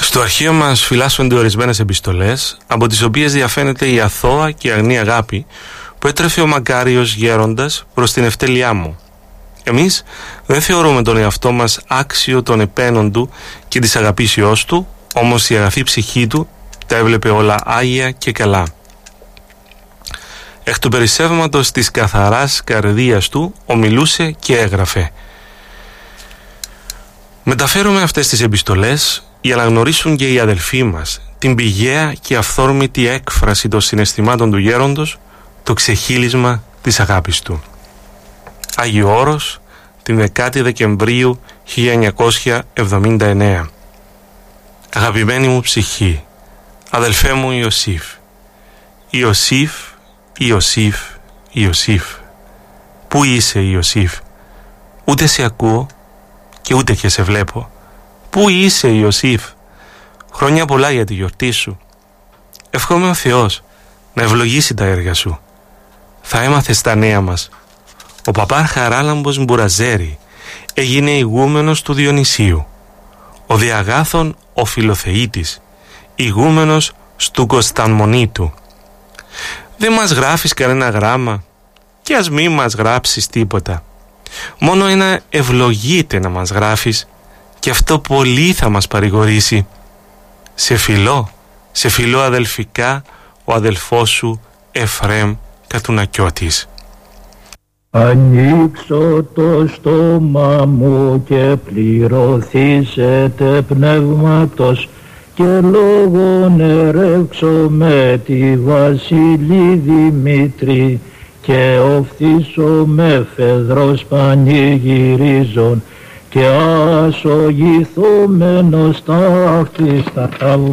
Στο αρχείο μας φυλάσσονται ορισμένες επιστολές, από τις οποίες διαφαίνεται η αθώα και αγνή αγάπη που έτρεφε ο μακάριος γέροντας προς την ευτέλειά μου. Εμείς δεν θεωρούμε τον εαυτό μας άξιο των επένων του και της αγαπήσεώς του, όμως η αγαθή ψυχή του τα έβλεπε όλα άγια και καλά. Εκ του περισσεύματος της καθαράς καρδίας του ομιλούσε και έγραφε. Μεταφέρουμε αυτές τις επιστολές για να γνωρίσουν και οι αδελφοί μας την πηγαία και αυθόρμητη έκφραση των συναισθημάτων του γέροντος, το ξεχύλισμα της αγάπης του. Άγιο Όρος, την 10η Δεκεμβρίου 1979. Αγαπημένη μου ψυχή, αδελφέ μου Ιωσήφ, Ιωσήφ, Ιωσήφ, Ιωσήφ. Πού είσαι Ιωσήφ? Ούτε σε ακούω και ούτε και σε βλέπω. Πού είσαι Ιωσήφ? Χρόνια πολλά για τη γιορτή σου. Ευχόμαι ο Θεός να ευλογήσει τα έργα σου. Θα έμαθες τα νέα μας. Ο παπάρ Χαράλαμπος Μπουραζέρη έγινε ηγούμενος του Διονυσίου. Ο Διαγάθων ο Φιλοθεήτης, ηγούμενος στου Κωνσταντμονίτου. Δεν μας γράφεις κανένα γράμμα και ας μη μας γράψεις τίποτα. Μόνο ένα ευλογείται να μας γράφεις και αυτό πολύ θα μας παρηγορήσει. Σε φιλώ αδελφικά ο αδελφός σου Εφραίμ Κατουνακιώτης. Ανοίξω το στόμα μου και πληρωθήσετε πνεύματος και λόγον ερέξω με τη Βασιλή Δημήτρη και οφθήσω με φεδρός πανηγυρίζων και ασογηθούμενος ταύτης τα